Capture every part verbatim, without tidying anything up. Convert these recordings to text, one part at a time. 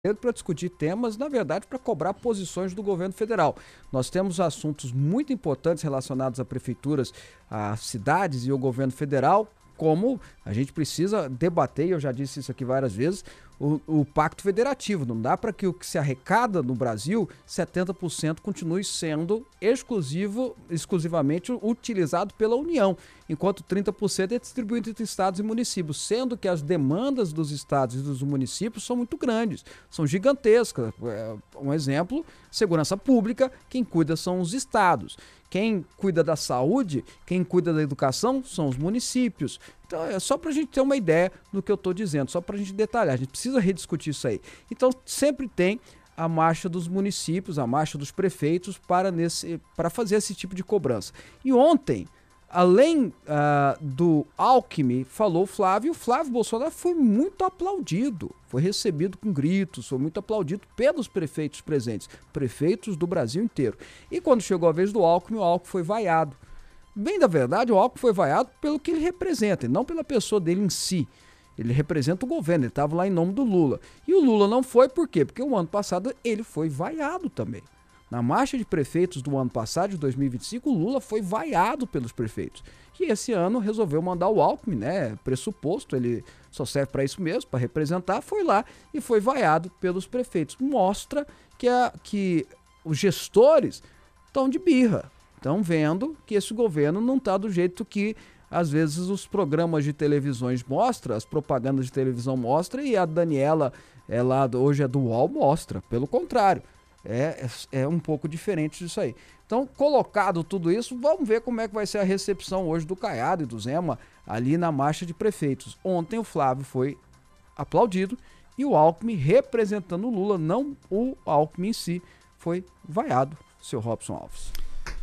para discutir temas, na verdade, para cobrar posições do governo federal. Nós temos assuntos muito importantes relacionados a prefeituras, a cidades e ao governo federal, como a gente precisa debater, e eu já disse isso aqui várias vezes, o, o pacto federativo. Não dá para que o que se arrecada no Brasil, setenta por cento continue sendo exclusivo, exclusivamente utilizado pela União, enquanto trinta por cento é distribuído entre estados e municípios, sendo que as demandas dos estados e dos municípios são muito grandes, são gigantescas. Um exemplo, segurança pública, quem cuida são os estados. Quem cuida da saúde, quem cuida da educação são os municípios. Então é só para a gente ter uma ideia do que eu estou dizendo, só para a gente detalhar. A gente precisa rediscutir isso aí. Então sempre tem a marcha dos municípios, a marcha dos prefeitos para, nesse, para fazer esse tipo de cobrança. E ontem, além uh, do Alckmin, falou Flávio, o Flávio Bolsonaro foi muito aplaudido, foi recebido com gritos, foi muito aplaudido pelos prefeitos presentes, prefeitos do Brasil inteiro. E quando chegou a vez do Alckmin, o Alckmin foi vaiado. Bem da verdade, o Alckmin foi vaiado pelo que ele representa, e não pela pessoa dele em si. Ele representa o governo, ele estava lá em nome do Lula. E o Lula não foi, por quê? Porque o ano passado ele foi vaiado também. Na marcha de prefeitos do ano passado, de dois mil e vinte e cinco, o Lula foi vaiado pelos prefeitos. E esse ano resolveu mandar o Alckmin, né? Pressuposto, ele só serve para isso mesmo, para representar, foi lá e foi vaiado pelos prefeitos. Mostra que, a, que os gestores estão de birra, estão vendo que esse governo não está do jeito que às vezes os programas de televisões mostram, as propagandas de televisão mostram, e a Daniela, ela hoje é do U O L, mostra. Pelo contrário. É, é um pouco diferente disso aí. Então, colocado tudo isso, vamos ver como é que vai ser a recepção hoje do Caiado e do Zema ali na marcha de prefeitos. Ontem o Flávio foi aplaudido e o Alckmin, representando o Lula, não o Alckmin em si, foi vaiado, seu Robson Alves.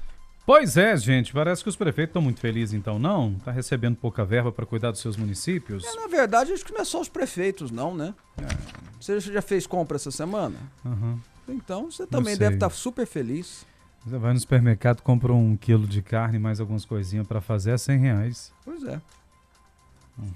Pois é, gente, parece que os prefeitos estão muito felizes então, não? Tá recebendo pouca verba para cuidar dos seus municípios? É, na verdade, acho que não é só os prefeitos, não, né? É. Você já fez compra essa semana? Aham. Uhum. Então você também deve estar super feliz. Você vai no supermercado, compra um quilo de carne e mais algumas coisinhas para fazer, é cem reais. Pois é. Hum.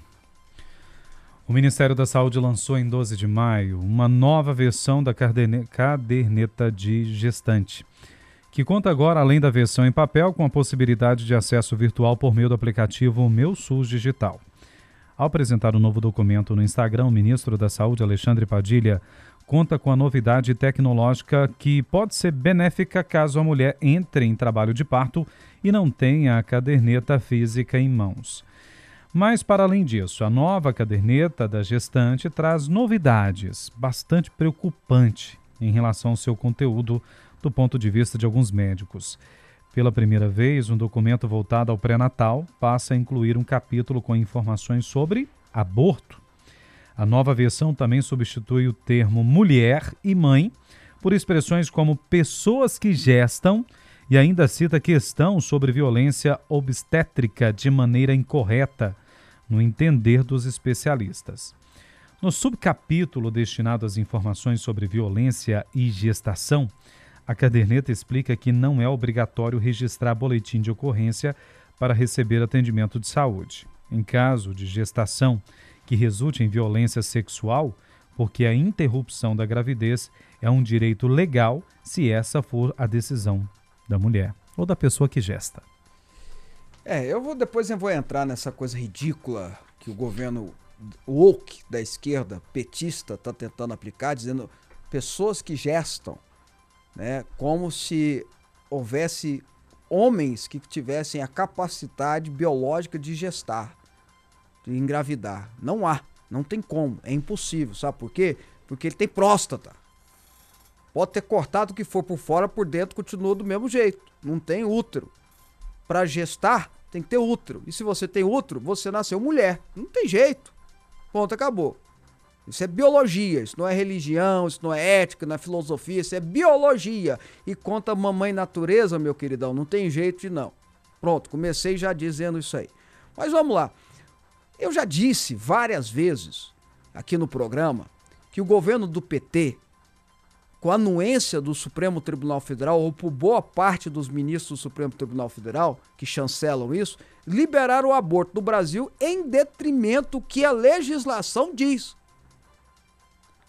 O Ministério da Saúde lançou em doze de maio uma nova versão da caderneta de gestante, que conta agora, além da versão em papel, com a possibilidade de acesso virtual por meio do aplicativo Meu SUS Digital. Ao apresentar o novo documento no Instagram, o ministro da Saúde, Alexandre Padilha, conta com a novidade tecnológica que pode ser benéfica caso a mulher entre em trabalho de parto e não tenha a caderneta física em mãos. Mas, para além disso, a nova caderneta da gestante traz novidades bastante preocupantes em relação ao seu conteúdo do ponto de vista de alguns médicos. Pela primeira vez, um documento voltado ao pré-natal passa a incluir um capítulo com informações sobre aborto. A nova versão também substitui o termo mulher e mãe por expressões como pessoas que gestam e ainda cita questão sobre violência obstétrica de maneira incorreta, no entender dos especialistas. No subcapítulo destinado às informações sobre violência e gestação, a caderneta explica que não é obrigatório registrar boletim de ocorrência para receber atendimento de saúde. Em caso de gestação que resulte em violência sexual, porque a interrupção da gravidez é um direito legal se essa for a decisão da mulher ou da pessoa que gesta. É, eu vou depois eu vou entrar nessa coisa ridícula que o governo woke da esquerda, petista, está tentando aplicar, dizendo pessoas que gestam, né, como se houvesse homens que tivessem a capacidade biológica de gestar, de engravidar. Não há, não tem como, é impossível, sabe por quê? Porque ele tem próstata. Pode ter cortado o que for por fora, por dentro continua do mesmo jeito, não tem útero. Para gestar, tem que ter útero. E se você tem útero, você nasceu mulher, não tem jeito. Ponto, acabou. Isso é biologia, isso não é religião, isso não é ética, não é filosofia, isso é biologia. E conta a mamãe natureza, meu queridão, não tem jeito de não. Pronto, comecei já dizendo isso aí. Mas vamos lá. Eu já disse várias vezes aqui no programa que o governo do P T, com a anuência do Supremo Tribunal Federal, ou por boa parte dos ministros do Supremo Tribunal Federal, que chancelam isso, liberaram o aborto no Brasil em detrimento do que a legislação diz.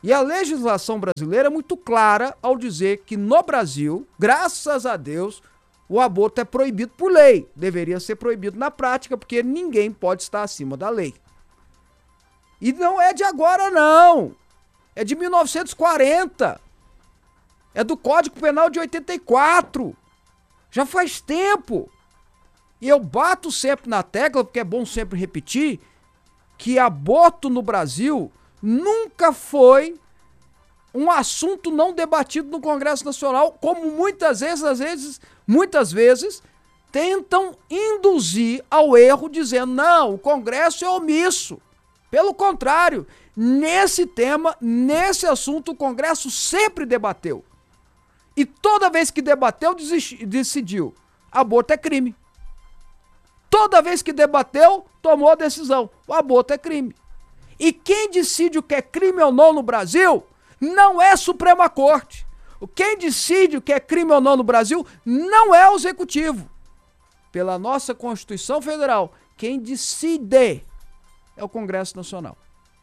E a legislação brasileira é muito clara ao dizer que no Brasil, graças a Deus, o aborto é proibido por lei. Deveria ser proibido na prática, porque ninguém pode estar acima da lei. E não é de agora, não. É de mil novecentos e quarenta. É do Código Penal de oitenta e quatro. Já faz tempo. E eu bato sempre na tecla, porque é bom sempre repetir, que aborto no Brasil nunca foi um assunto não debatido no Congresso Nacional, como muitas vezes, às vezes, muitas vezes, tentam induzir ao erro, dizendo, não, o Congresso é omisso. Pelo contrário, nesse tema, nesse assunto, o Congresso sempre debateu. E toda vez que debateu, decidiu, aborto é crime. Toda vez que debateu, tomou a decisão, o aborto é crime. E quem decide o que é crime ou não no Brasil não é a Suprema Corte. Quem decide o que é crime ou não no Brasil não é o Executivo. Pela nossa Constituição Federal, quem decide é o Congresso Nacional.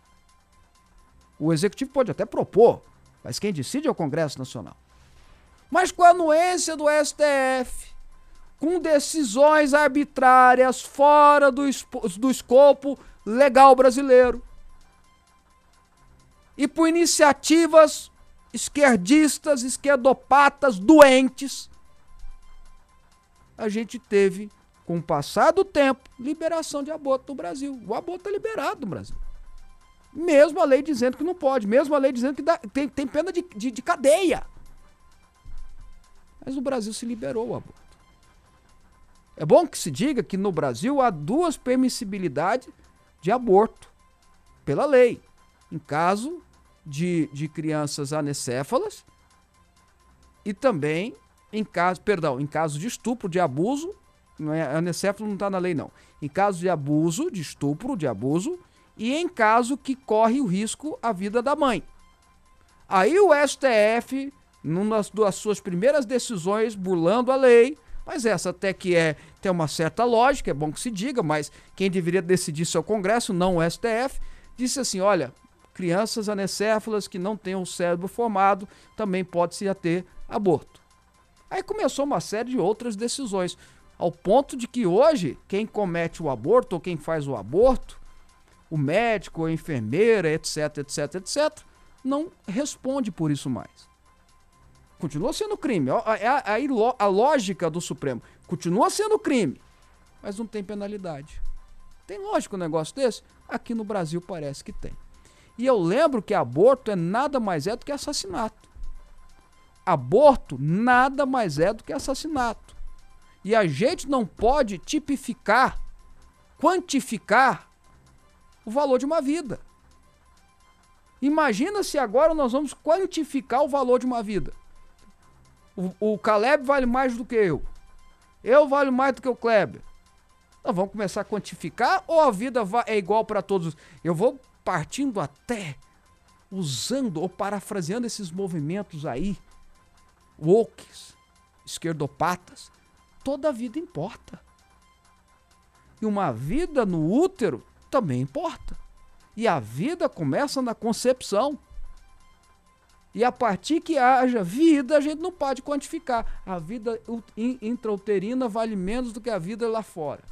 O Executivo pode até propor, mas quem decide é o Congresso Nacional. Mas com a anuência do S T F, com decisões arbitrárias fora do, do escopo legal brasileiro, e por iniciativas esquerdistas, esquerdopatas, doentes, a gente teve, com o passar do tempo, liberação de aborto no Brasil. O aborto é liberado no Brasil. Mesmo a lei dizendo que não pode, mesmo a lei dizendo que dá, tem, tem pena de, de, de cadeia. Mas no Brasil se liberou o aborto. É bom que se diga que no Brasil há duas permissibilidades de aborto pela lei. Em caso de, de crianças anencéfalas e também em caso, perdão, em caso de estupro, de abuso, não é, anencéfalo não está na lei não, em caso de abuso, de estupro, de abuso e em caso que corre o risco à vida da mãe. Aí o S T F, numa das suas primeiras decisões, burlando a lei, mas essa até que é, tem uma certa lógica, é bom que se diga, mas quem deveria decidir isso é o Congresso, não o S T F, disse assim, olha, crianças anencéfalas que não tenham o cérebro formado também pode-se a ter aborto. Aí começou uma série de outras decisões, ao ponto de que hoje, quem comete o aborto ou quem faz o aborto, o médico, a enfermeira, etc, etc, etc, não responde por isso mais. Continua sendo crime. É a, a, a lógica do Supremo. Continua sendo crime, mas não tem penalidade. Tem lógica um negócio desse? Aqui no Brasil parece que tem. E eu lembro que aborto é nada mais é do que assassinato. Aborto nada mais é do que assassinato. E a gente não pode tipificar, quantificar o valor de uma vida. Imagina se agora nós vamos quantificar o valor de uma vida. O, o Caleb vale mais do que eu. Eu valho mais do que o Kleber. Nós vamos começar a quantificar ou a vida é igual para todos? Eu vou partindo até, usando ou parafraseando esses movimentos aí, wokes, esquerdopatas, toda a vida importa. E uma vida no útero também importa. E a vida começa na concepção. E a partir que haja vida, a gente não pode quantificar. A vida intrauterina vale menos do que a vida lá fora.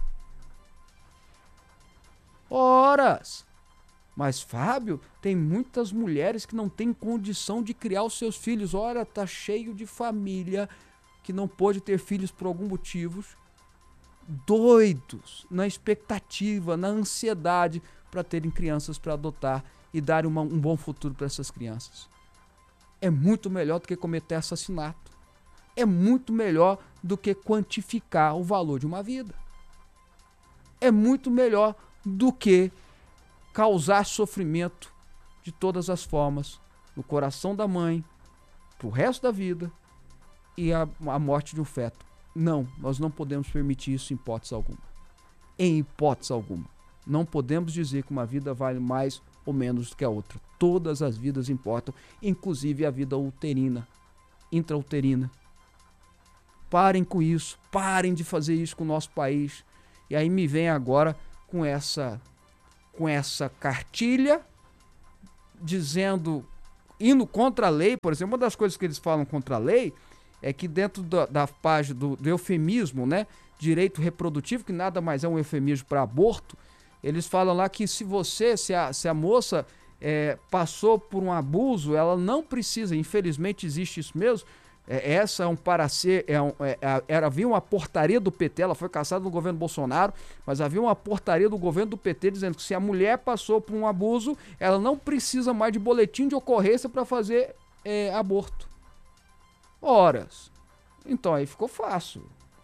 Horas! Mas, Fábio, tem muitas mulheres que não têm condição de criar os seus filhos. Ora, tá cheio de família que não pôde ter filhos por algum motivo. Doidos na expectativa, na ansiedade para terem crianças para adotar e dar uma, um bom futuro para essas crianças. É muito melhor do que cometer assassinato. É muito melhor do que quantificar o valor de uma vida. É muito melhor do que causar sofrimento de todas as formas no coração da mãe, pro resto da vida e a, a morte de um feto. Não, nós não podemos permitir isso em hipótese alguma. Em hipótese alguma. Não podemos dizer que uma vida vale mais ou menos do que a outra. Todas as vidas importam, inclusive a vida uterina, intrauterina. Parem com isso, parem de fazer isso com o nosso país. E aí me vem agora com essa, com essa cartilha dizendo indo contra a lei, por exemplo, uma das coisas que eles falam contra a lei é que dentro da, da página do, do eufemismo, né, direito reprodutivo, que nada mais é um eufemismo para aborto, eles falam lá que se você, se a, se a moça é, passou por um abuso, ela não precisa, infelizmente existe isso mesmo, é, essa é um parecer, é um, é, era, havia uma portaria do P T, ela foi cassada no governo Bolsonaro, mas havia uma portaria do governo do P T dizendo que se a mulher passou por um abuso, ela não precisa mais de boletim de ocorrência para fazer é, aborto. Horas. Então aí ficou fácil.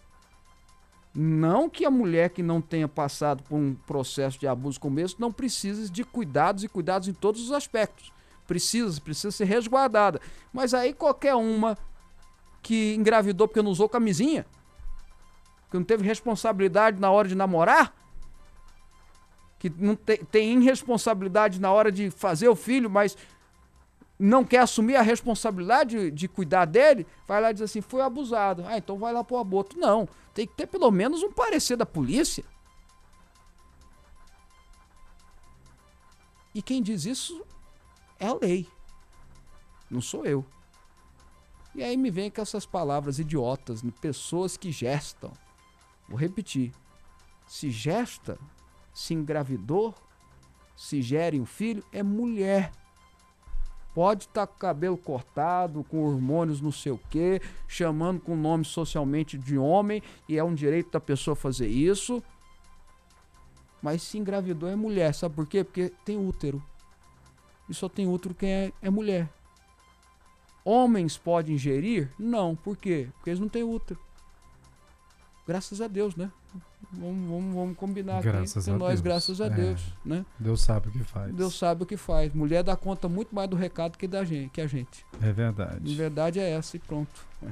Não que a mulher que não tenha passado por um processo de abuso como esse não precise de cuidados e cuidados em todos os aspectos. Precisa, precisa ser resguardada. Mas aí qualquer uma que engravidou porque não usou camisinha, que não teve responsabilidade na hora de namorar, que não te, tem irresponsabilidade na hora de fazer o filho, mas não quer assumir a responsabilidade de, de cuidar dele, vai lá e diz assim, foi abusado. Ah, então vai lá pro aborto. Não, tem que ter pelo menos um parecer da polícia. E quem diz isso é a lei, não sou eu. E aí me vem com essas palavras idiotas, pessoas que gestam. Vou repetir, se gesta, se engravidou, se gere um filho, é mulher. Pode estar com o cabelo cortado, com hormônios não sei o quê, chamando com nome socialmente de homem, e é um direito da pessoa fazer isso. Mas se engravidou é mulher, sabe por quê? Porque tem útero. E só tem útero quem é, é mulher. Homens podem ingerir? Não. Por quê? Porque eles não têm útero. Graças a Deus, né? Vamos, vamos, vamos combinar graças aqui. A nós, Deus. graças a é. Deus, né? Deus sabe o que faz. Deus sabe o que faz. Mulher dá conta muito mais do recado que, da gente, que a gente. É verdade. A verdade é essa e pronto. É.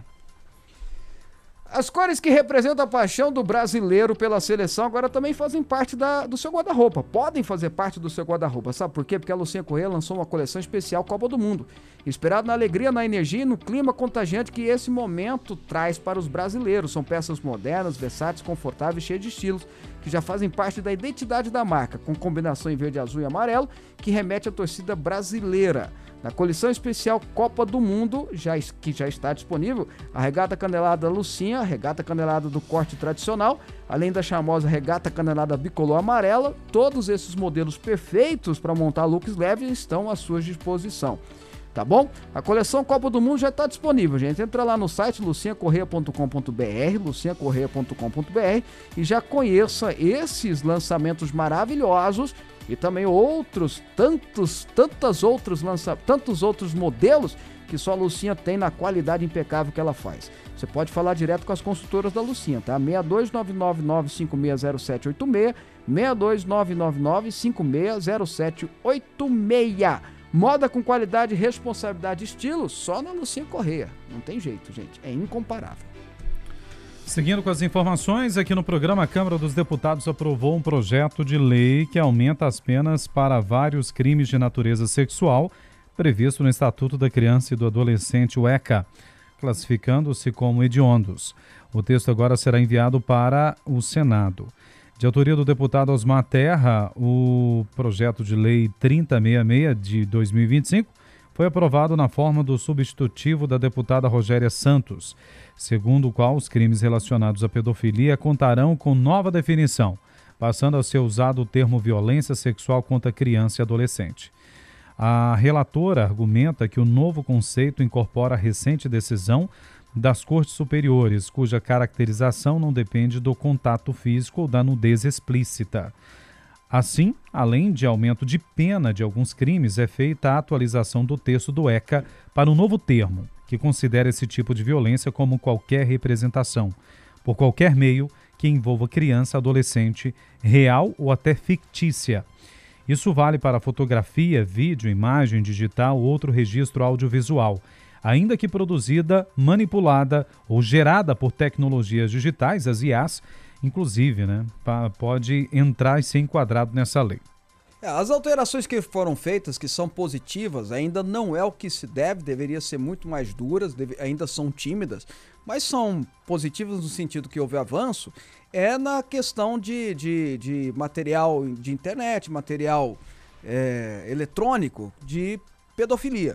As cores que representam a paixão do brasileiro pela seleção agora também fazem parte da, do seu guarda-roupa. Podem fazer parte do seu guarda-roupa. Sabe por quê? Porque a Lucinha Correia lançou uma coleção especial Copa do Mundo. Inspirado na alegria, na energia e no clima contagiante que esse momento traz para os brasileiros. São peças modernas, versáteis, confortáveis e cheias de estilos, que já fazem parte da identidade da marca, com combinação em verde, azul e amarelo, que remete à torcida brasileira. Na coleção especial Copa do Mundo, já, que já está disponível, a regata canelada Lucinha, a regata canelada do corte tradicional, além da charmosa regata canelada bicolor amarela, todos esses modelos perfeitos para montar looks leves estão à sua disposição. Tá bom? A coleção Copa do Mundo já está disponível, gente. Entra lá no site lucinha correia ponto com ponto br, lucinha correia ponto com ponto br e já conheça esses lançamentos maravilhosos e também outros, tantos, tantas outros lança, tantos outros modelos que só a Lucinha tem na qualidade impecável que ela faz. Você pode falar direto com as consultoras da Lucinha, tá? seis dois nove nove nove cinco seis zero sete oito seis, seis dois nove nove nove cinco seis zero sete oito seis. Moda com qualidade, responsabilidade e estilo, só na Lucinha Correia. Não tem jeito, gente. É incomparável. Seguindo com as informações, aqui no programa, a Câmara dos Deputados aprovou um projeto de lei que aumenta as penas para vários crimes de natureza sexual, previsto no Estatuto da Criança e do Adolescente, o ECA, classificando-se como hediondos. O texto agora será enviado para o Senado. De autoria do deputado Osmar Terra, o projeto de lei trinta sessenta e seis de dois mil e vinte e cinco foi aprovado na forma do substitutivo da deputada Rogéria Santos, segundo o qual os crimes relacionados à pedofilia contarão com nova definição, passando a ser usado o termo violência sexual contra criança e adolescente. A relatora argumenta que o novo conceito incorpora a recente decisão das Cortes Superiores, cuja caracterização não depende do contato físico ou da nudez explícita. Assim, além de aumento de pena de alguns crimes, é feita a atualização do texto do ECA para um novo termo, que considera esse tipo de violência como qualquer representação, por qualquer meio que envolva criança, adolescente, real ou até fictícia. Isso vale para fotografia, vídeo, imagem digital ou outro registro audiovisual, ainda que produzida, manipulada ou gerada por tecnologias digitais, as I As, inclusive, né, pode entrar e ser enquadrado nessa lei. É, as alterações que foram feitas, que são positivas, ainda não é o que se deve, deveria ser muito mais duras, deve, ainda são tímidas, mas são positivas no sentido que houve avanço, é na questão de, de, de material de internet, material é, eletrônico de pedofilia.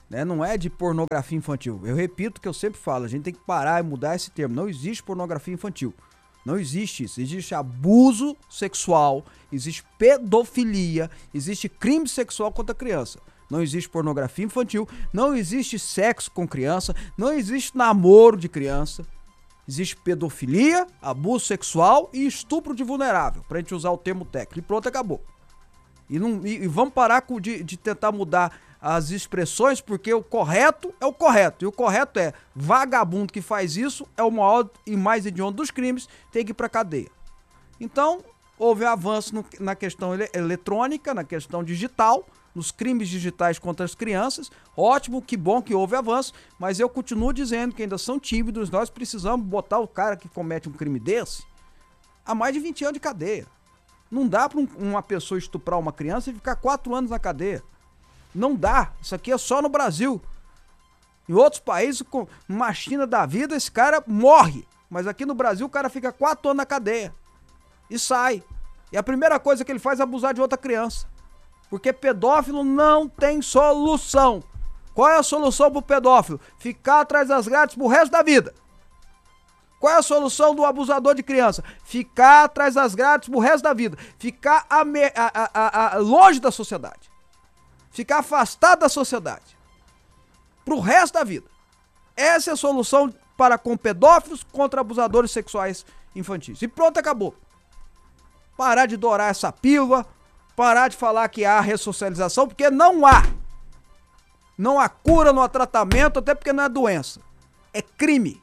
né? Não é de pornografia infantil. Eu repito que eu sempre falo, a gente tem que parar e mudar esse termo. Não existe pornografia infantil. Não existe isso. Existe abuso sexual, existe pedofilia, existe crime sexual contra a criança. Não existe pornografia infantil, não existe sexo com criança, não existe namoro de criança. Existe pedofilia, abuso sexual e estupro de vulnerável, pra gente usar o termo técnico. E pronto, acabou. E, não, e, e vamos parar com, de, de tentar mudar as expressões, porque o correto é o correto. E o correto é, vagabundo que faz isso é o maior e mais hediondo dos crimes, tem que ir pra cadeia. Então, houve avanço no, na questão ele, eletrônica, na questão digital, nos crimes digitais contra as crianças. Ótimo, que bom que houve avanço, mas eu continuo dizendo que ainda são tímidos. Nós precisamos botar o cara que comete um crime desse a mais de vinte anos de cadeia. Não dá para um, uma pessoa estuprar uma criança e ficar quatro anos na cadeia. Não dá. Isso aqui é só no Brasil. Em outros países, com uma China da vida, esse cara morre. Mas aqui no Brasil o cara fica quatro anos na cadeia e sai. E a primeira coisa que ele faz é abusar de outra criança. Porque pedófilo não tem solução. Qual é a solução pro pedófilo? Ficar atrás das grades pro resto da vida. Qual é a solução do abusador de criança? Ficar atrás das grades pro resto da vida. Ficar a me, a, a, a, longe da sociedade. Ficar afastado da sociedade. Pro resto da vida. Essa é a solução para com pedófilos contra abusadores sexuais infantis. E pronto, acabou. Parar de dourar essa pílula. Parar de falar que há ressocialização, porque não há. Não há cura, não há tratamento, até porque não é doença. É crime.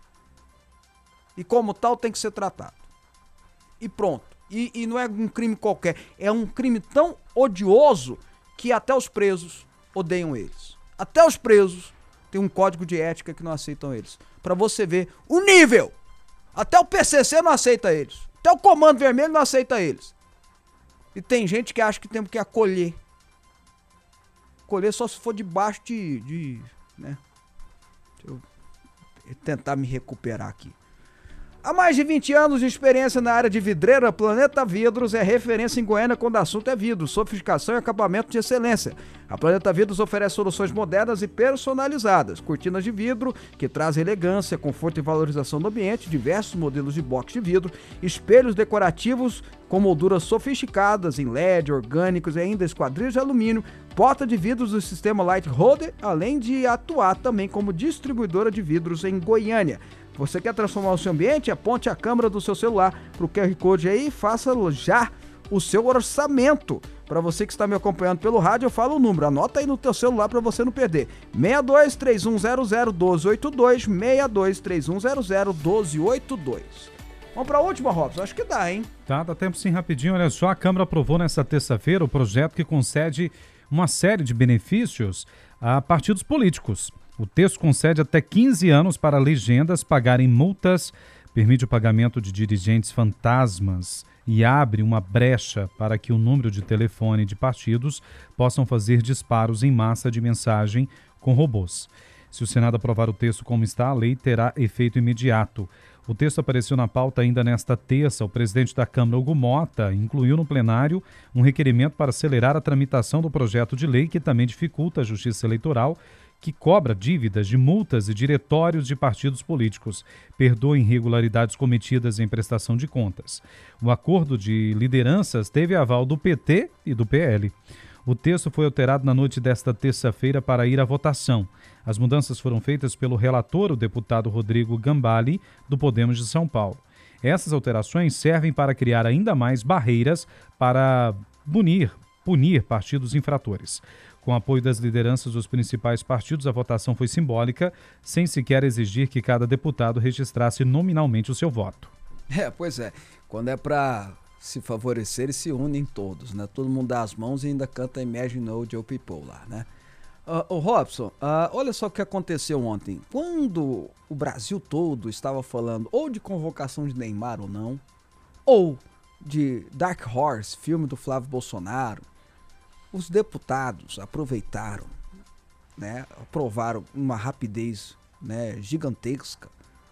E como tal tem que ser tratado. E pronto. E, e não é um crime qualquer. É um crime tão odioso que até os presos odeiam eles. Até os presos têm um código de ética que não aceitam eles. Pra você ver o nível. Até o P C C não aceita eles. Até o Comando Vermelho não aceita eles. E tem gente que acha que temos que acolher. Acolher só se for debaixo de... de né? Deixa eu tentar me recuperar aqui. Há mais de vinte anos de experiência na área de vidreira, Planeta Vidros é referência em Goiânia quando o assunto é vidro, sofisticação e acabamento de excelência. A Planeta Vidros oferece soluções modernas e personalizadas, cortinas de vidro que trazem elegância, conforto e valorização do ambiente, diversos modelos de box de vidro, espelhos decorativos com molduras sofisticadas em L E D, orgânicos e ainda esquadrilhos de alumínio, porta de vidros do sistema Light Holder, além de atuar também como distribuidora de vidros em Goiânia. Você quer transformar o seu ambiente? Aponte a câmera do seu celular para o Q R Code aí e faça já o seu orçamento. Para você que está me acompanhando pelo rádio, eu falo o número. Anota aí no teu celular para você não perder. seis dois três um zero zero um dois oito dois, seis dois três um zero zero um dois oito dois. Vamos para a última, Robson? Acho que dá, hein? Tá, dá tempo sim, rapidinho. Olha só, a Câmara aprovou nesta terça-feira o projeto que concede uma série de benefícios a partidos políticos. O texto concede até quinze anos para legendas pagarem multas, permite o pagamento de dirigentes fantasmas e abre uma brecha para que o número de telefone de partidos possam fazer disparos em massa de mensagem com robôs. Se o Senado aprovar o texto como está, a lei terá efeito imediato. O texto apareceu na pauta ainda nesta terça. O presidente da Câmara, Hugo Mota, incluiu no plenário um requerimento para acelerar a tramitação do projeto de lei que também dificulta a justiça eleitoral, que cobra dívidas de multas e diretórios de partidos políticos, perdoa irregularidades cometidas em prestação de contas. O acordo de lideranças teve aval do P T e do P L. O texto foi alterado na noite desta terça-feira para ir à votação. As mudanças foram feitas pelo relator, o deputado Rodrigo Gambale, do Podemos de São Paulo. Essas alterações servem para criar ainda mais barreiras para punir, punir partidos infratores. Com apoio das lideranças dos principais partidos, a votação foi simbólica, sem sequer exigir que cada deputado registrasse nominalmente o seu voto. É, pois é. Quando é para se favorecer, eles se unem todos, né? Todo mundo dá as mãos e ainda canta Imagine No Joe People lá, né? Uh, o Robson, uh, olha só o que aconteceu ontem. Quando o Brasil todo estava falando ou de convocação de Neymar ou não, ou de Dark Horse, filme do Flávio Bolsonaro, os deputados aproveitaram, né, aprovaram uma rapidez, né, gigantesca,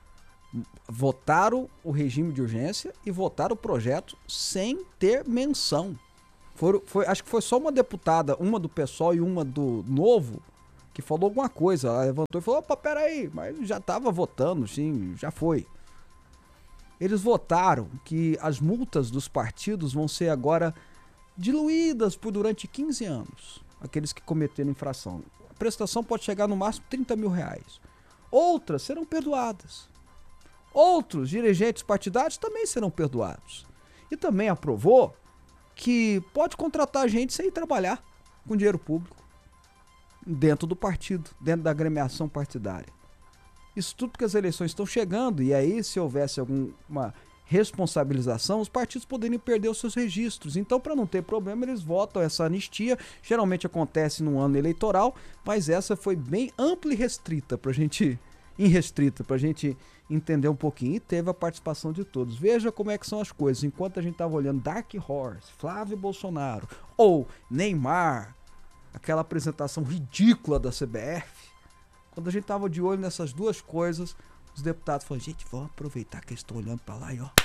votaram o regime de urgência e votaram o projeto sem ter menção. Foi, foi, acho que foi só uma deputada, uma do PSOL e uma do Novo, que falou alguma coisa. Ela levantou e falou, opa, peraí, mas já estava votando, sim, já foi. Eles votaram que as multas dos partidos vão ser agora diluídas por durante quinze anos. Aqueles que cometeram infração. A prestação pode chegar no máximo trinta mil reais. Outras serão perdoadas. Outros dirigentes partidários também serão perdoados. E também aprovou que pode contratar gente sem ir trabalhar com dinheiro público dentro do partido, dentro da agremiação partidária. Isso tudo porque as eleições estão chegando e aí, se houvesse alguma responsabilização, os partidos poderiam perder os seus registros. Então, para não ter problema, eles votam essa anistia. Geralmente acontece no ano eleitoral, mas essa foi bem ampla e restrita para a gente, irrestrita, para a gente entender um pouquinho. E teve a participação de todos. Veja como é que são as coisas. Enquanto a gente estava olhando Dark Horse, Flávio Bolsonaro ou Neymar, aquela apresentação ridícula da C B F, quando a gente estava de olho nessas duas coisas, os deputados falaram, gente, vamos aproveitar que eles estão olhando para lá e ó.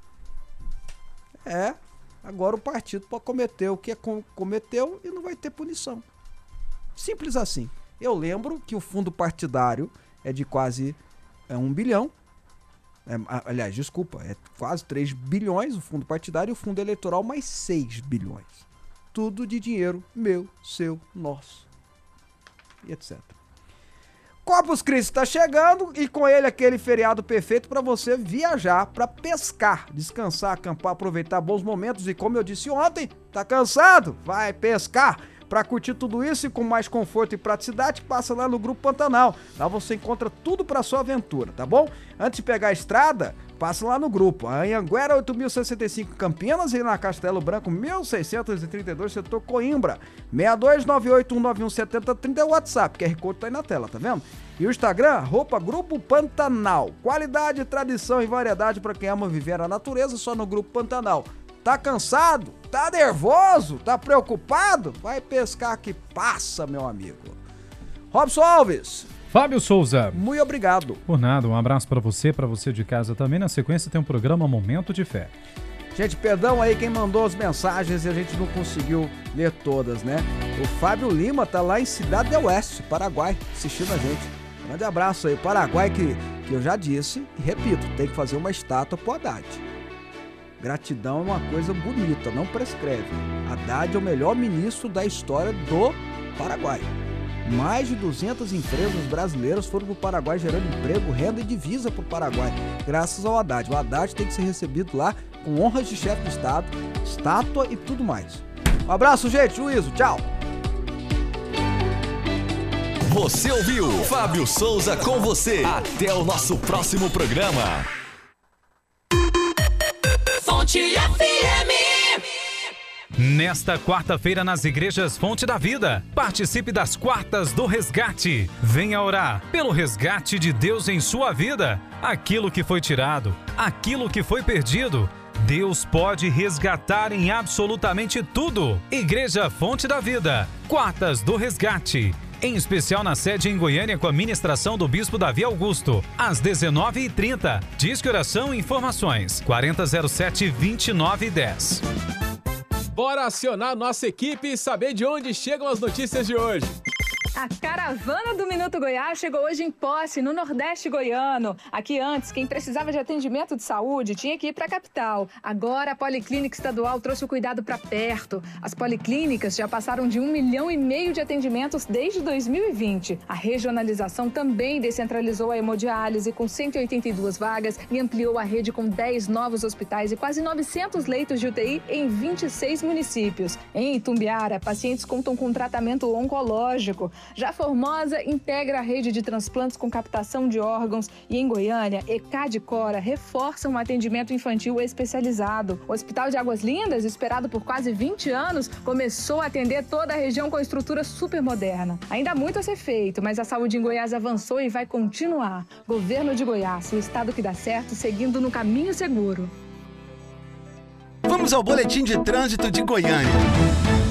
É, agora o partido pode cometer o que cometeu e não vai ter punição. Simples assim. Eu lembro que o fundo partidário é de quase é, um bilhão. É, aliás, desculpa, é quase três bilhões o fundo partidário e o fundo eleitoral mais seis bilhões. Tudo de dinheiro meu, seu, nosso e etcétera. Corpus Christi está chegando e com ele aquele feriado perfeito para você viajar, para pescar, descansar, acampar, aproveitar bons momentos e como eu disse ontem, tá cansado? Vai pescar! Para curtir tudo isso e com mais conforto e praticidade, passa lá no Grupo Pantanal. Lá você encontra tudo para sua aventura, tá bom? Antes de pegar a estrada, passa lá no grupo. A Anhanguera oito mil cento e sessenta e cinco Campinas e na Castelo Branco mil seiscentos e trinta e dois setor Coimbra. seis dois nove oito um nove um sete zero três zero é o WhatsApp, Q R Code tá aí na tela, tá vendo? E o Instagram, arroba Grupo Pantanal. Qualidade, tradição e variedade para quem ama viver a natureza só no Grupo Pantanal. Tá cansado? Tá nervoso? Tá preocupado? Vai pescar que passa, meu amigo. Robson Alves. Fábio Souza. Muito obrigado. Por nada, um abraço para você, para você de casa também. Na sequência tem um programa Momento de Fé. Gente, perdão aí quem mandou as mensagens e a gente não conseguiu ler todas, né? O Fábio Lima tá lá em Cidade del Oeste, Paraguai, assistindo a gente. Um grande abraço aí. Paraguai que, que eu já disse e repito, tem que fazer uma estátua pro Haddad. Gratidão é uma coisa bonita, não prescreve. Haddad é o melhor ministro da história do Paraguai. Mais de duzentas empresas brasileiras foram para o Paraguai gerando emprego, renda e divisa para o Paraguai, graças ao Haddad. O Haddad tem que ser recebido lá com honras de chefe de Estado, estátua e tudo mais. Um abraço, gente. Juízo. Tchau. Você ouviu Fábio Souza com você. Até o nosso próximo programa. Fonte F M. Nesta quarta-feira nas igrejas Fonte da Vida, participe das Quartas do Resgate. Venha orar pelo resgate de Deus em sua vida. Aquilo que foi tirado, aquilo que foi perdido, Deus pode resgatar em absolutamente tudo. Igreja Fonte da Vida, Quartas do Resgate. Em especial na sede em Goiânia com a ministração do Bispo Davi Augusto, às dezenove e trinta. Disque Oração e Informações, quarenta zero sete, vinte e nove dez. Bora acionar nossa equipe e saber de onde chegam as notícias de hoje. A caravana do Minuto Goiás chegou hoje em Posse, no Nordeste goiano. Aqui antes, quem precisava de atendimento de saúde tinha que ir para a capital. Agora, a Policlínica Estadual trouxe o cuidado para perto. As policlínicas já passaram de um milhão e meio de atendimentos desde dois mil e vinte. A regionalização também descentralizou a hemodiálise com cento e oitenta e duas vagas e ampliou a rede com dez novos hospitais e quase novecentos leitos de U T I em vinte e seis municípios. Em Itumbiara, pacientes contam com tratamento oncológico. Já Formosa integra a rede de transplantes com captação de órgãos e em Goiânia, ECAD e Cora reforçam o atendimento infantil especializado. O Hospital de Águas Lindas, esperado por quase vinte anos, começou a atender toda a região com estrutura super moderna. Ainda há muito a ser feito, mas a saúde em Goiás avançou e vai continuar. Governo de Goiás, o estado que dá certo, seguindo no caminho seguro. Vamos ao boletim de trânsito de Goiânia. Com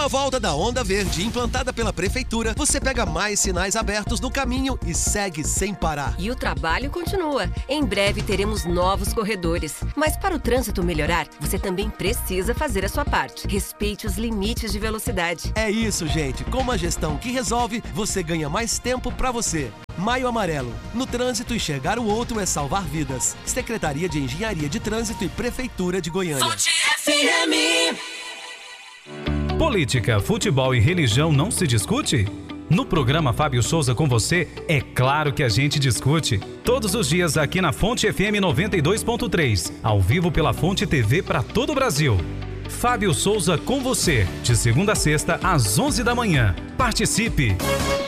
a volta da Onda Verde, implantada pela Prefeitura, você pega mais sinais abertos no caminho e segue sem parar. E o trabalho continua. Em breve teremos novos corredores. Mas para o trânsito melhorar, você também precisa fazer a sua parte. Respeite os limites de velocidade. É isso, gente. Com uma gestão que resolve, você ganha mais tempo para você. Maio Amarelo. No trânsito, enxergar o outro é salvar vidas. Secretaria de Engenharia de Trânsito e Prefeitura de Goiânia. Fonte F M. Política, futebol e religião não se discute? No programa Fábio Souza com você, é claro que a gente discute. Todos os dias aqui na Fonte F M noventa e dois ponto três, ao vivo pela Fonte T V para todo o Brasil. Fábio Souza com você, de segunda a sexta às onze da manhã. Participe!